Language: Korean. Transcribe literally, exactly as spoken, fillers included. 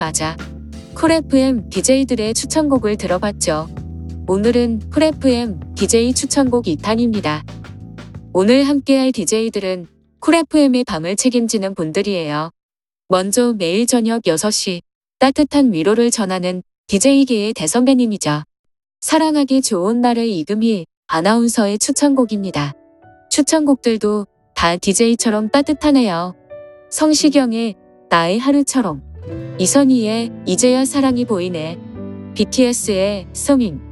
맞아. 쿨 에프엠 디제이들의 추천곡을 들어봤죠. 오늘은 쿨 에프엠 디제이 추천곡 이 탄입니다. 오늘 함께할 디제이들은 쿨 에프엠의 밤을 책임지는 분들이에요. 먼저 매일 저녁 여섯 시 따뜻한 위로를 전하는 디제이계의 대선배님이죠. 사랑하기 좋은 날의 이금희 아나운서의 추천곡입니다. 추천곡들도 다 디제이처럼 따뜻하네요. 성시경의 나의 하루처럼, 이선희의 이제야 사랑이 보이네, 비티에스의 성인,